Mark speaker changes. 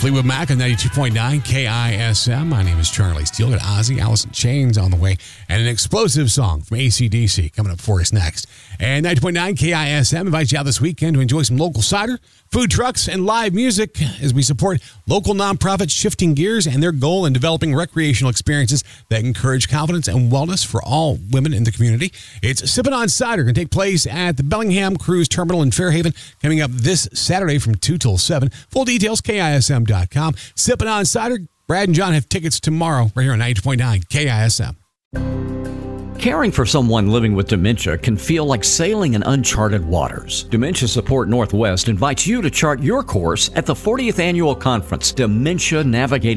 Speaker 1: Fleetwood Mac on 92.9 KISM. My name is Charlie Steele. Got Ozzy, Alice in Chains on the way, and an explosive song from AC/DC coming up for us next. And 90.9 KISM invites you out this weekend to enjoy some local cider, food trucks, and live music as we support local nonprofits Shifting Gears and their goal in developing recreational experiences that encourage confidence and wellness for all women in the community. It's Sippin' on Cider going to take place at the Bellingham Cruise Terminal in Fairhaven coming up this Saturday from 2 till 7. Full details, KISM.com. Sippin' on Cider. Brad and John have tickets tomorrow right here on 90.9 KISM.
Speaker 2: Caring for someone living with dementia can feel like sailing in uncharted waters. Dementia Support Northwest invites you to chart your course at the 40th Annual Conference, Dementia Navigating